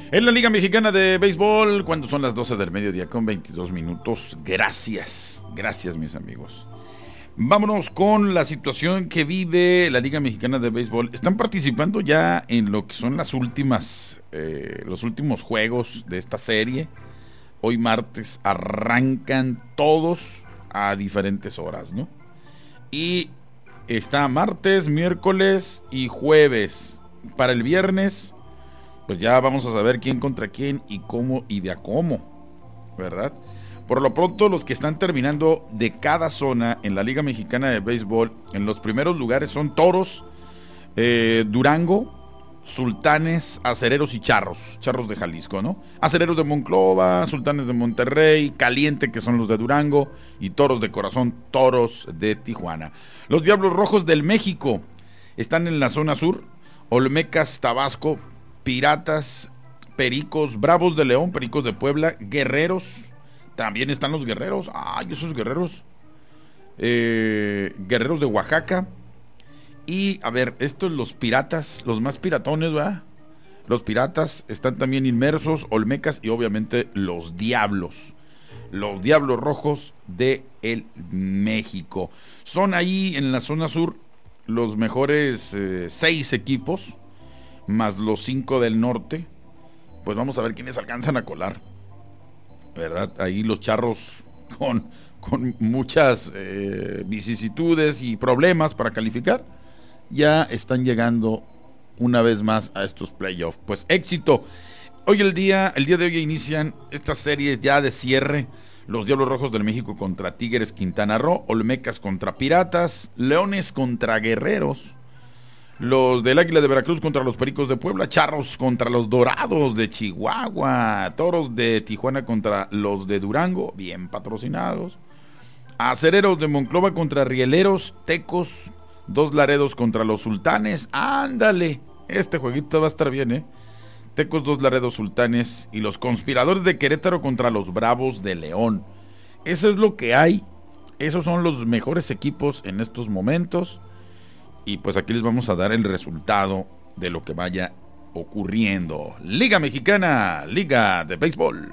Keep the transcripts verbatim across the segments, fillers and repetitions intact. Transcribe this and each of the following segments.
En la Liga Mexicana de Béisbol, cuando son las doce del mediodía con veintidós minutos. Gracias, gracias mis amigos. Vámonos con la situación que vive la Liga Mexicana de Béisbol. Están participando ya en lo que son las últimas, eh, los últimos juegos de esta serie. Hoy martes arrancan todos a diferentes horas, ¿no? Y está martes, miércoles y jueves. Para el viernes, pues ya vamos a saber quién contra quién y cómo y de a cómo, ¿verdad? Por lo pronto, los que están terminando de cada zona en la Liga Mexicana de Béisbol, en los primeros lugares son Toros, eh, Durango, Sultanes, Acereros y Charros, Charros de Jalisco, ¿no? Acereros de Monclova, Sultanes de Monterrey, Caliente, que son los de Durango, y Toros de Corazón, Toros de Tijuana. Los Diablos Rojos del México están en la zona sur, Olmecas, Tabasco, Piratas, Pericos, Bravos de León, Pericos de Puebla, Guerreros, también están los Guerreros, ay, esos Guerreros, eh, Guerreros de Oaxaca, y a ver, estos los Piratas, los más piratones, ¿verdad? Los Piratas están también inmersos, Olmecas y obviamente los Diablos, los Diablos Rojos de el México. Son ahí en la zona sur los mejores eh, seis equipos, más los cinco del norte. Pues vamos a ver quiénes alcanzan a colar, ¿verdad? Ahí los Charros con, con muchas eh, vicisitudes y problemas para calificar, ya están llegando una vez más a estos playoffs. Pues éxito. Hoy el día, el día de hoy inician estas series ya de cierre. Los Diablos Rojos del México contra Tigres Quintana Roo, Olmecas contra Piratas, Leones contra Guerreros, los del Águila de Veracruz contra los Pericos de Puebla, Charros contra los Dorados de Chihuahua, Toros de Tijuana contra los de Durango, bien patrocinados, Acereros de Monclova contra Rieleros, Tecos, Dos Laredos contra los Sultanes, ándale, este jueguito va a estar bien, eh, Tecos, Dos Laredos, Sultanes, y los Conspiradores de Querétaro contra los Bravos de León. Eso es lo que hay, esos son los mejores equipos en estos momentos. Y pues aquí les vamos a dar el resultado de lo que vaya ocurriendo. Liga Mexicana, Liga de Béisbol.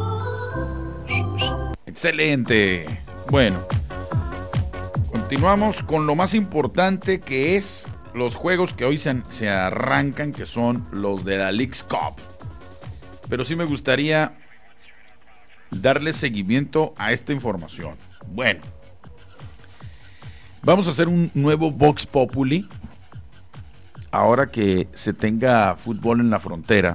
Excelente. Bueno, continuamos con lo más importante, que es los juegos que hoy se, se arrancan, que son los de la Leagues Cup. Pero sí me gustaría darle seguimiento a esta información. Bueno, vamos a hacer un nuevo Vox Populi ahora que se tenga fútbol en la frontera.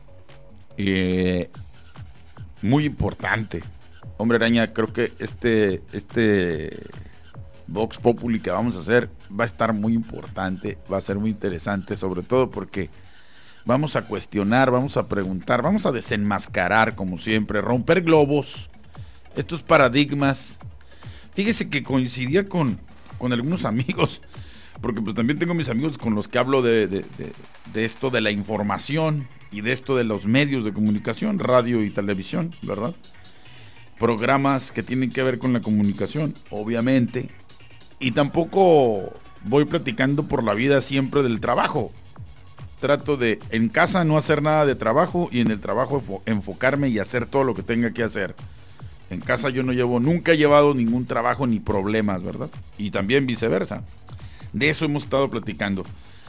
Eh, muy importante. Hombre Araña, creo que este, este Vox Populi que vamos a hacer va a estar muy importante, va a ser muy interesante, sobre todo porque vamos a cuestionar, vamos a preguntar, vamos a desenmascarar, como siempre, romper globos, estos paradigmas. Fíjese que coincidía con con algunos amigos, porque pues también tengo mis amigos con los que hablo de, de, de, de esto de la información y de esto de los medios de comunicación, radio y televisión, ¿verdad? Programas que tienen que ver con la comunicación, obviamente, y tampoco voy platicando por la vida siempre del trabajo. Trato de en casa no hacer nada de trabajo y en el trabajo enfocarme y hacer todo lo que tenga que hacer. En casa yo no llevo, nunca he llevado ningún trabajo ni problemas, ¿verdad? Y también viceversa. De eso hemos estado platicando.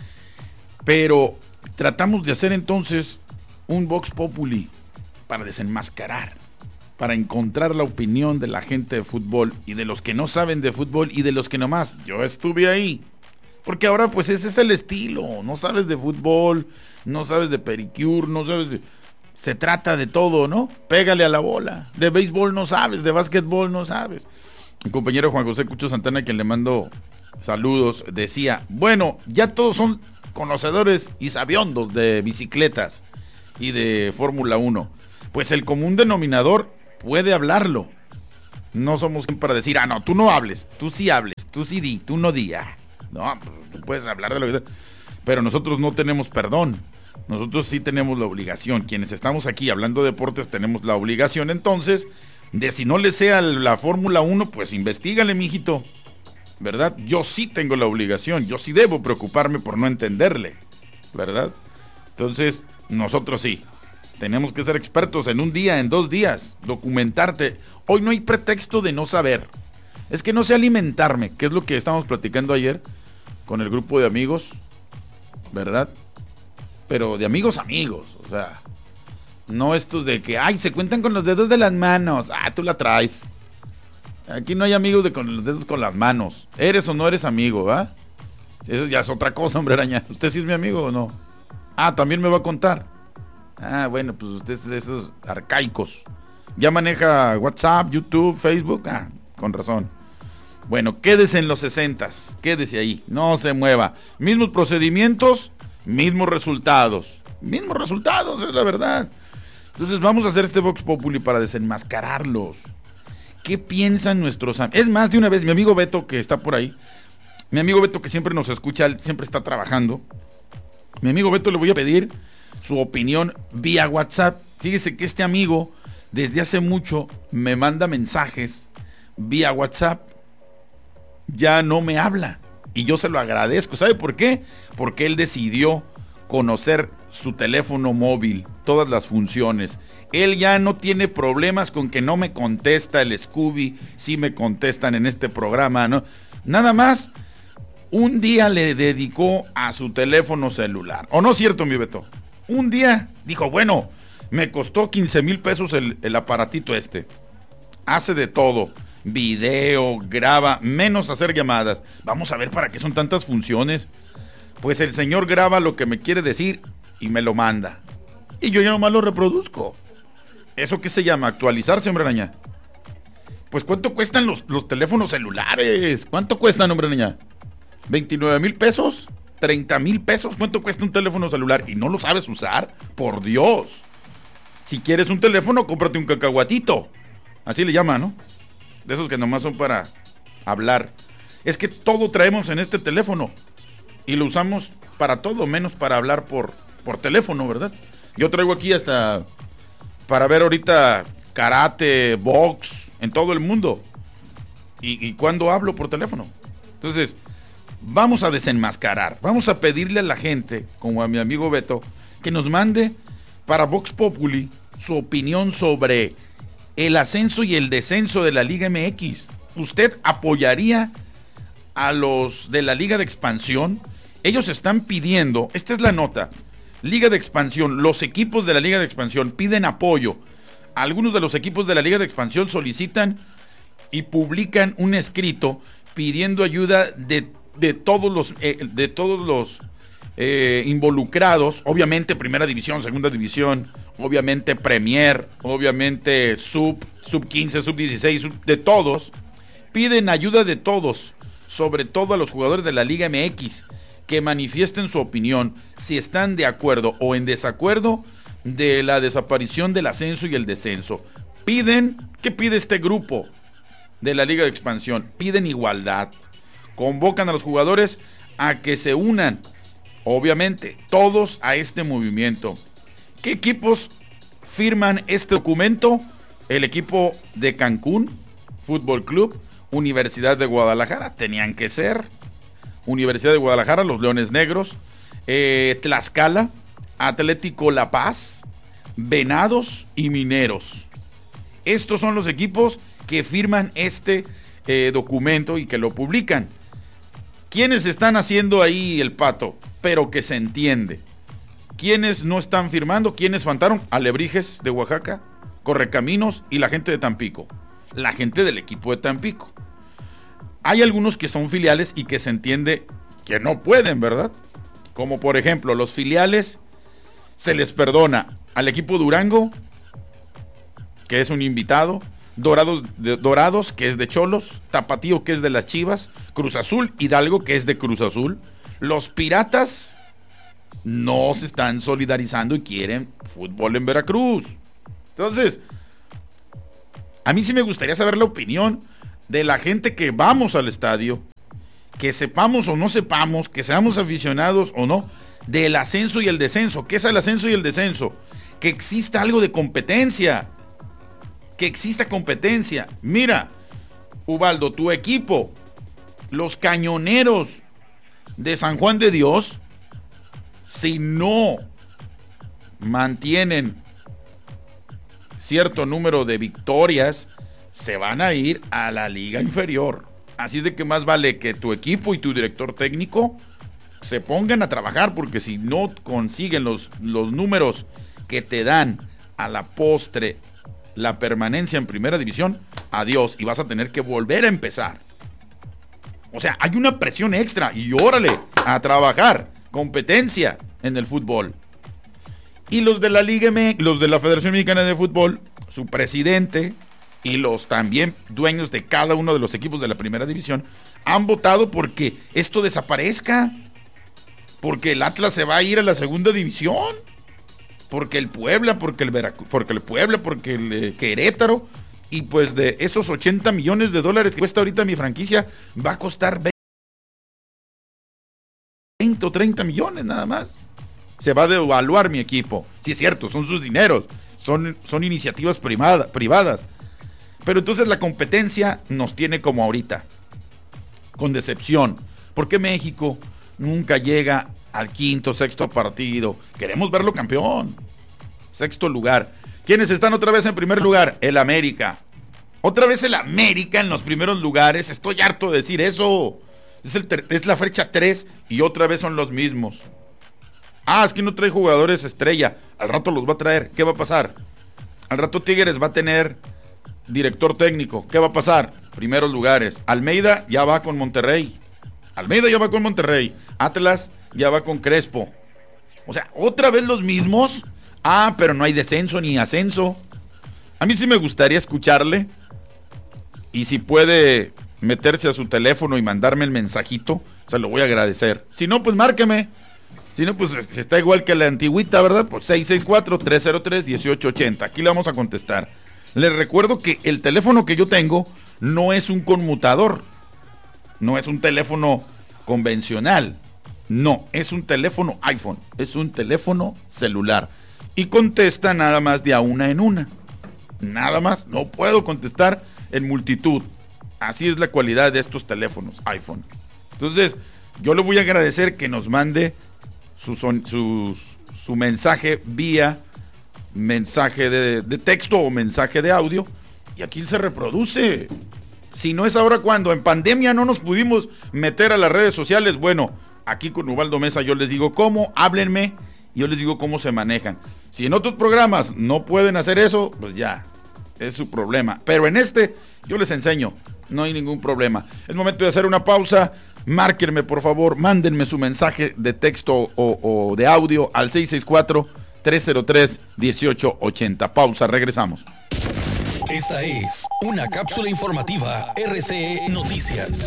Pero tratamos de hacer entonces un Vox Populi para desenmascarar, para encontrar la opinión de la gente de fútbol y de los que no saben de fútbol y de los que nomás, yo estuve ahí. Porque ahora pues ese es el estilo, no sabes de fútbol, no sabes de pedicure, no sabes de... Se trata de todo, ¿no? Pégale a la bola. De béisbol no sabes, de básquetbol no sabes. Mi compañero Juan José Cucho Santana, a quien le mando saludos, decía, bueno, ya todos son conocedores y sabiondos de bicicletas y de Fórmula uno. Pues el común denominador puede hablarlo. No somos quien para decir, ah, no, tú no hables, tú sí hables, tú sí di, tú no di. Ah, no, tú puedes hablar de la vida. Pero nosotros no tenemos perdón. Nosotros sí tenemos la obligación, quienes estamos aquí hablando de deportes tenemos la obligación entonces de, si no le sea la Fórmula uno, pues investígale, mijito, ¿verdad? Yo sí tengo la obligación, yo sí debo preocuparme por no entenderle, ¿verdad? Entonces, nosotros sí. Tenemos que ser expertos en un día, en dos días, documentarte. Hoy no hay pretexto de no saber. Es que no sé alimentarme, que es lo que estábamos platicando ayer con el grupo de amigos, ¿verdad? Pero de amigos amigos, o sea, no estos de que, ay, se cuentan con los dedos de las manos. Ah, tú la traes. Aquí no hay amigos de con los dedos con las manos. ¿Eres o no eres amigo, va? Eso ya es otra cosa, hombre araña. ¿Usted sí es mi amigo o no? Ah, también me va a contar. Ah, bueno, pues usted es de esos arcaicos. Ya maneja WhatsApp, YouTube, Facebook. Ah, con razón. Bueno, quédese en los sesentas. Quédese ahí. No se mueva. Mismos procedimientos, mismos resultados. Mismos resultados, es la verdad. Entonces vamos a hacer este Vox Populi para desenmascararlos. ¿Qué piensan nuestros amigos? Es más, de una vez, mi amigo Beto, que está por ahí, mi amigo Beto que siempre nos escucha, él siempre está trabajando. Mi amigo Beto le voy a pedir su opinión vía WhatsApp. Fíjese que este amigo desde hace mucho me manda mensajes vía WhatsApp. Ya no me habla. Y yo se lo agradezco. ¿Sabe por qué? Porque él decidió conocer su teléfono móvil, todas las funciones. Él ya no tiene problemas con que no me contesta el Scooby, sí me contestan en este programa, ¿no? Nada más, un día le dedicó a su teléfono celular. ¿O no es cierto, mi Beto? Un día dijo, bueno, me costó quince mil pesos el, el aparatito este. Hace de todo. Video, graba, menos hacer llamadas. Vamos a ver para qué son tantas funciones. Pues el señor graba lo que me quiere decir y me lo manda. Y yo ya nomás lo reproduzco. ¿Eso qué se llama? ¿Actualizarse, hombre araña? Pues ¿cuánto cuestan los, los teléfonos celulares? ¿Cuánto cuestan, hombre araña? ¿veintinueve mil pesos? ¿treinta mil pesos? ¿Cuánto cuesta un teléfono celular? ¿Y no lo sabes usar? Por Dios. Si quieres un teléfono, cómprate un cacahuatito. Así le llaman, ¿no? De esos que nomás son para hablar. Es que todo traemos en este teléfono. Y lo usamos para todo, menos para hablar por, por teléfono, ¿verdad? Yo traigo aquí hasta para ver ahorita karate, box, en todo el mundo. Y, y cuando hablo por teléfono. Entonces, vamos a desenmascarar. Vamos a pedirle a la gente, como a mi amigo Beto, que nos mande para Vox Populi su opinión sobre el ascenso y el descenso de la Liga M X. ¿Usted apoyaría a los de la Liga de Expansión? Ellos están pidiendo, esta es la nota, Liga de Expansión, los equipos de la Liga de Expansión piden apoyo. Algunos de los equipos de la Liga de Expansión solicitan y publican un escrito pidiendo ayuda de, de todos los, eh, de todos los eh, involucrados, obviamente Primera División, Segunda División, obviamente Premier, obviamente Sub, Sub quince, Sub dieciséis, sub, de todos, piden ayuda de todos, sobre todo a los jugadores de la Liga M X, que manifiesten su opinión, si están de acuerdo o en desacuerdo de la desaparición del ascenso y el descenso. Piden, ¿qué pide este grupo de la Liga de Expansión? Piden igualdad. Convocan a los jugadores a que se unan, obviamente, todos a este movimiento. ¿Qué equipos firman este documento? El equipo de Cancún Fútbol Club, Universidad de Guadalajara, tenían que ser. Universidad de Guadalajara, los Leones Negros, eh, Tlaxcala, Atlético La Paz, Venados y Mineros. Estos son los equipos que firman este eh, documento y que lo publican. ¿Quiénes están haciendo ahí el pato? Pero que se entiende. ¿Quiénes no están firmando? ¿Quiénes faltaron? Alebrijes de Oaxaca, Correcaminos y la gente de Tampico. La gente del equipo de Tampico. Hay algunos que son filiales y que se entiende que no pueden, ¿verdad? Como por ejemplo, los filiales se les perdona al equipo Durango, que es un invitado, Dorados, de, Dorados, que es de Cholos, Tapatío, que es de las Chivas, Cruz Azul, Hidalgo, que es de Cruz Azul. Los Piratas no se están solidarizando y quieren fútbol en Veracruz. Entonces, a mí sí me gustaría saber la opinión de la gente que vamos al estadio, que sepamos o no sepamos, que seamos aficionados o no, del ascenso y el descenso. ¿Qué es el ascenso y el descenso? Que exista algo de competencia. Que exista competencia. Mira, Ubaldo, tu equipo, los Cañoneros de San Juan de Dios, si no mantienen cierto número de victorias, se van a ir a la liga inferior. Así es de que más vale que tu equipo y tu director técnico se pongan a trabajar, porque si no consiguen los, los números que te dan a la postre la permanencia en primera división, adiós, y vas a tener que volver a empezar. O sea, hay una presión extra y órale, a trabajar, competencia en el fútbol. Y los de la Liga M X, los de la Federación Mexicana de Fútbol, su presidente y los también dueños de cada uno de los equipos de la primera división han votado porque esto desaparezca, porque el Atlas se va a ir a la segunda división, porque el Puebla, porque el Veracruz, porque el Puebla, porque el eh, Querétaro, y pues de esos ochenta millones de dólares que cuesta ahorita mi franquicia, va a costar veinte o treinta millones nada más. Se va a devaluar mi equipo. Sí es cierto, son sus dineros, son, son iniciativas privada, privadas. Pero entonces la competencia nos tiene como ahorita, con decepción. ¿Por qué México nunca llega al quinto, sexto partido? Queremos verlo campeón. Sexto lugar. ¿Quiénes están otra vez en primer lugar? El América. Otra vez el América en los primeros lugares. Estoy harto de decir eso. Es, el ter- es la fecha tres y otra vez son los mismos. Ah, es que no trae jugadores estrella. Al rato los va a traer. ¿Qué va a pasar? Al rato Tigres va a tener director técnico. ¿Qué va a pasar? Primeros lugares. Almeida ya va con Monterrey. Almeida ya va con Monterrey. Atlas ya va con Crespo. O sea, otra vez los mismos. Ah, pero no hay descenso ni ascenso. A mí sí me gustaría escucharle. Y si puede meterse a su teléfono y mandarme el mensajito, se lo voy a agradecer. Si no, pues márqueme. Si no, pues si está igual que la antigüita, ¿verdad? Pues seis seis cuatro, tres cero tres, uno ocho ocho cero. Aquí le vamos a contestar. Les recuerdo que el teléfono que yo tengo no es un conmutador. No es un teléfono convencional. No, es un teléfono iPhone. Es un teléfono celular. Y contesta nada más de a una en una. Nada más. No puedo contestar en multitud. Así es la cualidad de estos teléfonos iPhone. Entonces, yo le voy a agradecer que nos mande su, son, su, su mensaje vía mensaje de, de texto o mensaje de audio. Y aquí se reproduce. Si no es ahora, cuando en pandemia no nos pudimos meter a las redes sociales, bueno, aquí con Ubaldo Mesa yo les digo cómo, háblenme, y yo les digo cómo se manejan. Si en otros programas no pueden hacer eso, pues ya, es su problema. Pero en este, yo les enseño, no hay ningún problema. Es momento de hacer una pausa. Márquenme, por favor, mándenme su mensaje de texto o, o de audio al seis seis cuatro, tres cero tres, uno ocho ocho cero. Pausa, regresamos. Esta es una cápsula informativa R C E Noticias.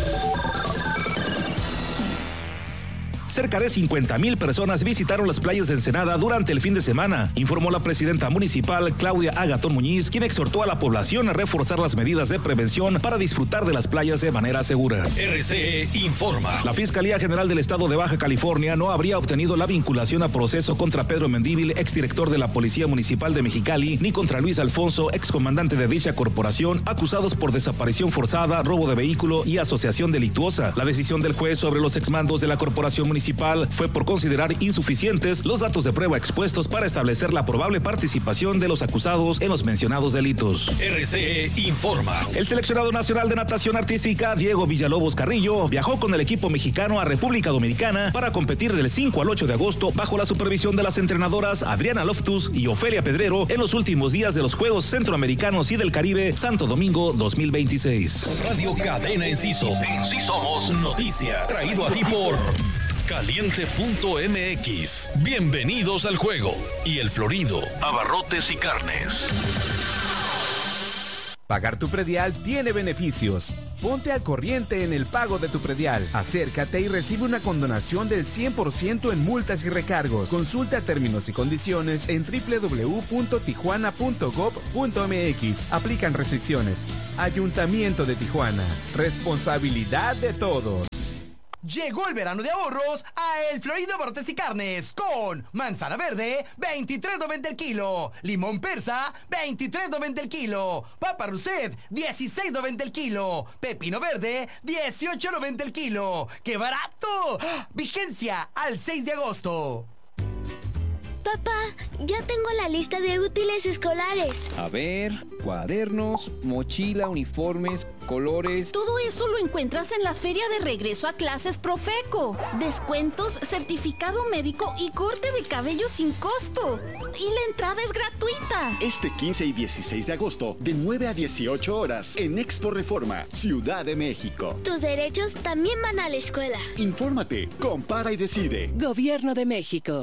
Cerca de cincuenta mil personas visitaron las playas de Ensenada durante el fin de semana, informó la presidenta municipal Claudia Agatón Muñiz, quien exhortó a la población a reforzar las medidas de prevención para disfrutar de las playas de manera segura. R C E informa. La Fiscalía General del Estado de Baja California no habría obtenido la vinculación a proceso contra Pedro Mendívil, exdirector de la Policía Municipal de Mexicali, ni contra Luis Alfonso, excomandante de dicha corporación, acusados por desaparición forzada, robo de vehículo y asociación delictuosa. La decisión del juez sobre los exmandos de la corporación municipal fue por considerar insuficientes los datos de prueba expuestos para establecer la probable participación de los acusados en los mencionados delitos. R C E informa. El seleccionado nacional de natación artística Diego Villalobos Carrillo viajó con el equipo mexicano a República Dominicana para competir del cinco al ocho de agosto bajo la supervisión de las entrenadoras Adriana Loftus y Ofelia Pedrero en los últimos días de los Juegos Centroamericanos y del Caribe Santo Domingo dos mil veintiséis. Radio Cadena Enciso. En sí somos noticias. Traído a ti por Caliente punto M X. Bienvenidos al juego. Y El Florido, abarrotes y carnes. Pagar tu predial tiene beneficios. Ponte al corriente en el pago de tu predial. Acércate y recibe una condonación del cien por ciento en multas y recargos. Consulta términos y condiciones en doble u doble u doble u punto tijuana punto gob punto m x. Aplican restricciones. Ayuntamiento de Tijuana. Responsabilidad de todos. Llegó el verano de ahorros a El Florido Abarrotes y Carnes con manzana verde, veintitrés noventa el kilo, limón persa, veintitrés noventa el kilo, papa rousset, dieciséis noventa el kilo, pepino verde, dieciocho noventa el kilo. ¡Qué barato! ¡Ah! Vigencia al seis de agosto. Papá, ya tengo la lista de útiles escolares. A ver, cuadernos, mochila, uniformes, colores. Todo eso lo encuentras en la feria de regreso a clases Profeco. Descuentos, certificado médico y corte de cabello sin costo. Y la entrada es gratuita. Este quince y dieciséis de agosto, de nueve a dieciocho horas, en Expo Reforma, Ciudad de México. Tus derechos también van a la escuela. Infórmate, compara y decide. Gobierno de México.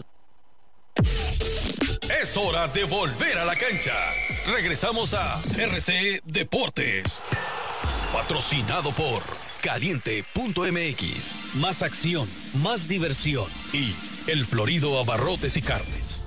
Es hora de volver a la cancha. Regresamos a R C Deportes. Patrocinado por Caliente punto M X. Más acción, más diversión y El Florido Abarrotes y Carnes.